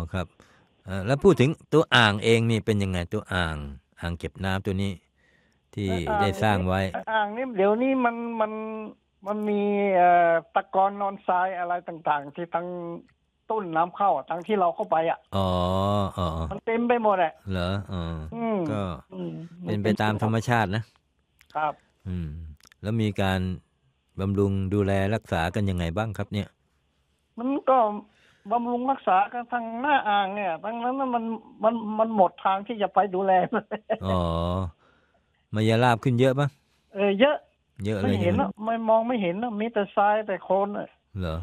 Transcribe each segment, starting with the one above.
ครับแล้วพูดถึงตัวอ่างเองนี่เป็นยังไงตัวอ่างเก็บน้ำตัวนี้ที่ได้สร้างไว้อ่างนี่เดี๋ยวนี้มันมีตะกอนนอนทรายอะไรต่างๆที่ทั้งต้นน้ำเข้าทั้งที่เราเข้าไปอ๋อมันเต็มไปหมดเหรอก็เป็นไปตามธรรมชาตินะครับแล้วมีการบำรุงดูแลรักษากันยังไงบ้างครับเนี่ยมันก็บำรุงรักษากันทางหน้าอ่างเนี่ยทั้งนั้นมันหมดทางที่จะไปดูแลอ๋อมายาลาบขึ้นเยอะปะเยอะเลยไม่เห็นนะไม่มองไม่เห็นนะมีแต่ทรายแต่โคลนเหรอ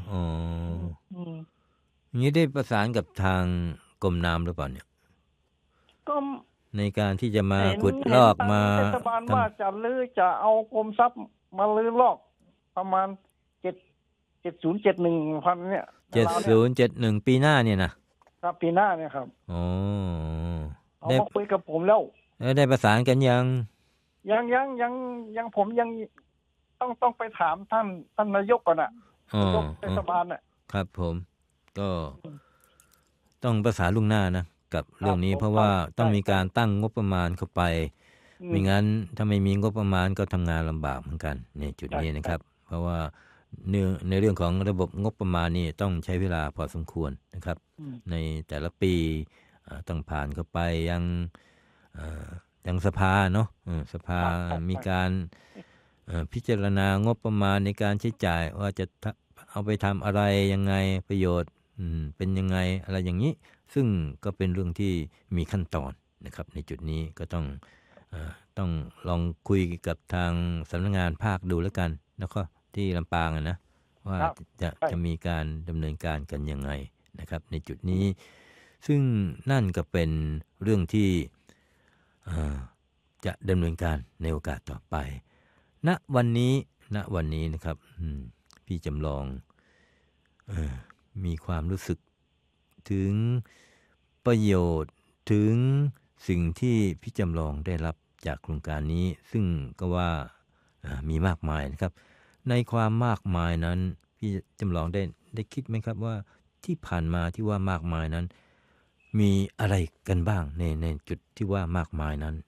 อย่างนี้ได้ประสานกับทางกรมน้ำหรือเปล่าเนี่ยก็ในการที่จะมาขุดลอกมาเทศบาลว่าจะเอากรมทรัพย์มาลื้อลอกประมาณ7071พันเนี่ย 7071ปีหน้าเนี่ยนะครับปีหน้าเนี่ยครับได้มาคุยกับผมแล้วได้ประสานกันยังผมยังต้องไปถามท่านนายกก่อนนายกเทศบาลครับผมก็ต้องประสานล่วงหน้านะกับเรื่องนี้เพราะว่าต้องมีการตั้งงบประมาณเข้าไปไม่งั้นถ้าไม่มีงบประมาณก็ทำงานลำบากเหมือนกันในจุดนี้นะครับเพราะว่าในเรื่องของระบบงบประมาณนี่ต้องใช้เวลาพอสมควรนะครับในแต่ละปีต้องผ่านเข้าไปยังสภาเนาะสภามีการพิจารณางบประมาณในการใช้จ่ายว่าจะเอาไปทำอะไรยังไงประโยชน์เป็นยังไงอะไรอย่างนี้ซึ่งก็เป็นเรื่องที่มีขั้นตอนนะครับในจุดนี้ก็ต้องลองคุยกับทางสำนักงานภาคดูแล้วกันแล้วก็ที่ลำปางนะว่าจะมีการดำเนินการกันยังไงนะครับในจุดนี้ซึ่งนั่นก็เป็นเรื่องที่จะดำเนินการในโอกาสต่อไปณวันนี้นะครับพี่จำลองมีความรู้สึกถึงประโยชน์ถึงสิ่งที่พี่จำลองได้รับจากโครงการนี้ซึ่งก็ว่ามีมากมายนะครับในความมากมายนั้นพี่จำลองได้คิดไหมครับว่าที่ผ่านมาที่ว่ามากมายนั้นมีอะไรกันบ้างในจุดที่ว่ามากมายนั้น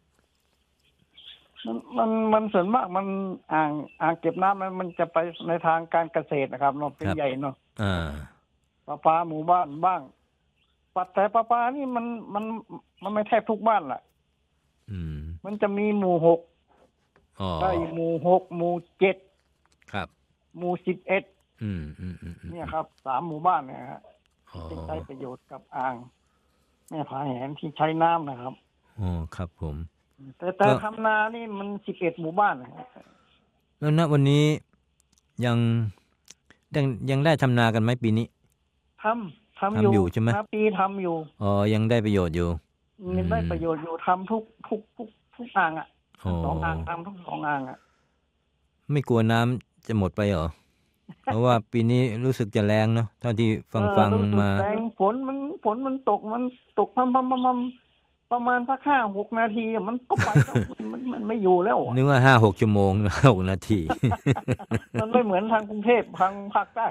มันส่วนมากมันอ่างเก็บน้ำมันจะไปในทางการเกษตรนะครับเนาะเป็นใหญ่เนาะประปาหมู่บ้านบ้างแต่ประปานี่มันไม่แทบทุกบ้านแหละมันจะมีหมู่6ได้หมู่6หมู่7 ครับหมู่11เนี่ยครับ3หมู่บ้านเนี่ยฮะที่ใช้ประโยชน์กับอ่างแม่ผาแหนที่ใช้น้ำนะครับครับผมแต่ทำนานี่มัน11หมู่บ้านแล้วณวันนี้ยังได้ทำนากันไหมปีนี้ทำอยู่ใช่ไหมปีทำอยู่ยังได้ประโยชน์อยู่ยังได้ประโยชน์อยู่ทำทุกอ่าง2อ่างทำทุก2อ่างไม่กลัวน้ำจะหมดไปเหรอ เพราะว่าปีนี้รู้สึกจะแรงเนาะเท่าที่ฟังมาแรงฝนมันตกพัมประมาณสัก 5-6 นาทีมันก็ไปแล้วมันไม่อยู่แล้วนึกว่า 5-6 ชั่วโมง 6 นาทีมันไม่เหมือนทางกรุงเทพทางภาคใต้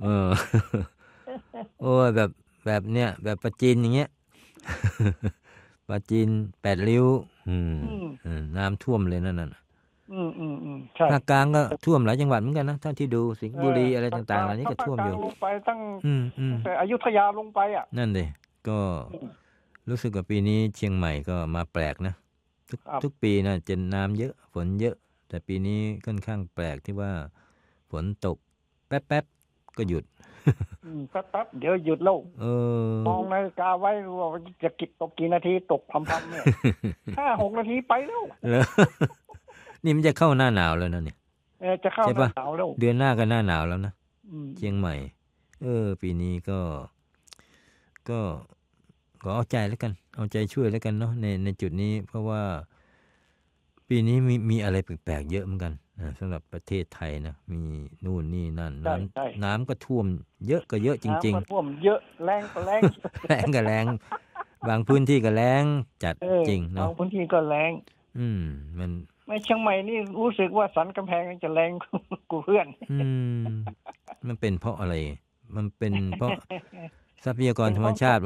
โอ้แบบเนี้ยแบบปราจีนอย่างเงี้ยปราจีน8 ริ้วน้ำท่วมเลยนั่นน่ะใช่ภาคกลางก็ท่วมหลายจังหวัดเหมือนกันนะท่านที่ดูสิงห์บุรีอะไรต่างๆเหล่านี้ก็ท่วมอยู่ลงไปตั้งแต่อยุธยาลงไปนั่นดิก็รู้สึกว่าปีนี้เชียงใหม่ก็มาแปลกนะทุกปีนะจะน้ำเยอะฝนเยอะแต่ปีนี้ค่อนข้างแปลกที่ว่าฝนตกแป๊บๆก็หยุดแป๊บเดี๋ยวหยุดแล้วมองนาฬิกาไว้ว่าจะตกกี่นาทีตกพรำๆเนี่ย 5-6 นาทีไปแล้วนี่มันจะเข้าหน้าหนาวแล้วนะเนี่ยจะเข้าหน้าหนาวแล้วเดือนหน้าก็หน้าหนาวแล้วนะเชียงใหม่ปีนี้ก็เอาใจแล้วกันเอาใจช่วยแล้วกันเนาะในจุดนี้เพราะว่าปีนี้มีอะไรแปลกๆเยอะเหมือนกันสำหรับประเทศไทยนะมีนู่นนี่นั่นน้ำก็ท่วมเยอะก็เยอะจริงๆท่วมเยอะแรงก็แรงแรงก็แรงบางพื้นที่ก็แรงจัดจริงเนาะบางพื้นที่ก็แรงมันไม่เชียงใหม่นี่รู้สึกว่าสันกำแพงจะแรงกูเพื่อนมันเป็นเพราะอะไรมันเป็นเพราะทรัพยากรธรรมชาติ